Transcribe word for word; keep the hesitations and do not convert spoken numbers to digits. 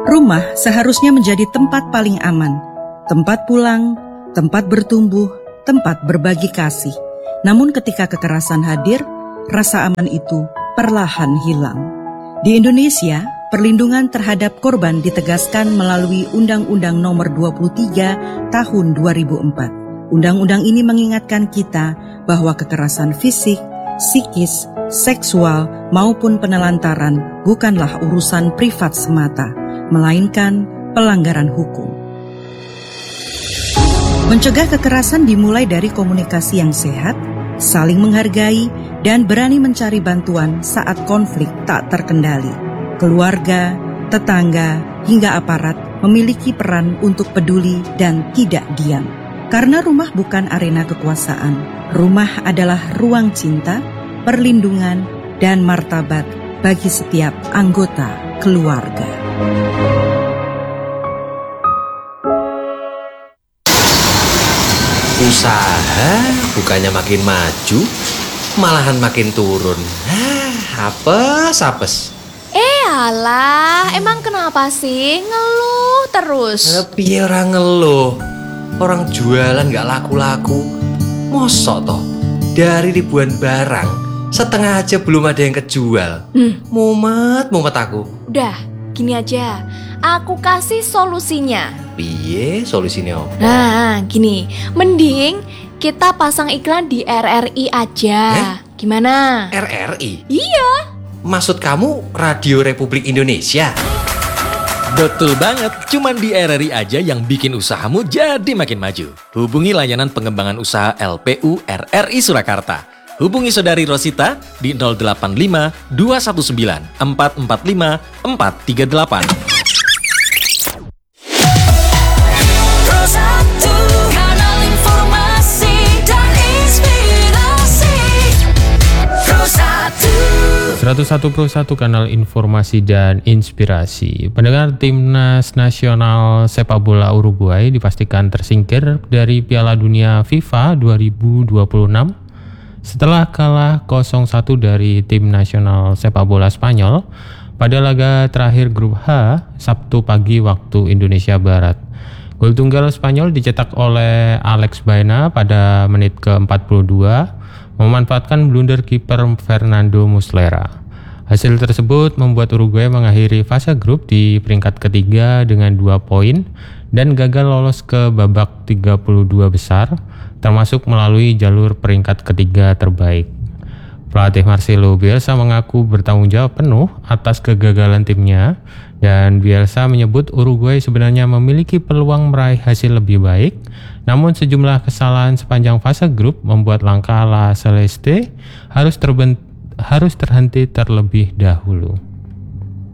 Rumah seharusnya menjadi tempat paling aman, tempat pulang, tempat bertumbuh, tempat berbagi kasih. Namun ketika kekerasan hadir, rasa aman itu perlahan hilang. Di Indonesia, perlindungan terhadap korban ditegaskan melalui Undang-Undang Nomor dua puluh tiga Tahun dua ribu empat. Undang-undang ini mengingatkan kita bahwa kekerasan fisik, psikis, seksual, maupun penelantaran bukanlah urusan privat semata, melainkan pelanggaran hukum. Mencegah kekerasan dimulai dari komunikasi yang sehat, saling menghargai, dan berani mencari bantuan saat konflik tak terkendali. Keluarga, tetangga, hingga aparat memiliki peran untuk peduli dan tidak diam. Karena rumah bukan arena kekuasaan, rumah adalah ruang cinta, perlindungan, dan martabat bagi setiap anggota keluarga. Usaha bukannya makin maju, malahan makin turun. Hah, apes-apes. Eh alah, emang kenapa sih ngeluh terus? Piye ora ngeluh? Orang jualan gak laku-laku. Mosok toh, dari ribuan barang, setengah aja belum ada yang kejual. hmm. Mumet, mumet aku. Udah, gini aja, aku kasih solusinya. Piye solusinya apa? Nah, gini, mending kita pasang iklan di R R I aja. eh? Gimana? R R I? Iya. Maksud kamu Radio Republik Indonesia? Betul banget, cuman di R R I aja yang bikin usahamu jadi makin maju. Hubungi layanan pengembangan usaha L P U R R I Surakarta. Hubungi Saudari Rosita di nol delapan lima dua satu sembilan empat empat lima empat tiga delapan. seratus satu Pro satu Kanal Informasi dan Inspirasi. Pendengar, Timnas Nasional Sepak Bola Uruguay dipastikan tersingkir dari Piala Dunia FIFA dua ribu dua puluh enam setelah kalah nol satu dari Tim Nasional Sepak Bola Spanyol pada laga terakhir grup H Sabtu pagi waktu Indonesia Barat. Gol tunggal Spanyol dicetak oleh Alex Baena pada menit ke empat puluh dua, memanfaatkan blunder kiper Fernando Muslera. Hasil tersebut membuat Uruguay mengakhiri fase grup di peringkat ketiga dengan dua poin dan gagal lolos ke babak tiga puluh dua besar, termasuk melalui jalur peringkat ketiga terbaik. Pelatih Marcelo Bielsa mengaku bertanggung jawab penuh atas kegagalan timnya, dan Bielsa menyebut Uruguay sebenarnya memiliki peluang meraih hasil lebih baik, namun sejumlah kesalahan sepanjang fase grup membuat langkah La Celeste harus, terben- harus terhenti terlebih dahulu.